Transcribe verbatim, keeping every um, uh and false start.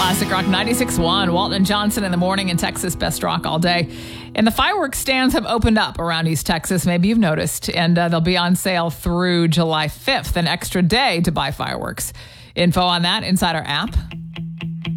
Classic Rock ninety-six point one. Walton and Johnson in the morning in Texas. Best rock all day. And the fireworks stands have opened up around East Texas. Maybe you've noticed. And uh, they'll be on sale through July fifth. An extra day to buy fireworks. Info on that inside our app.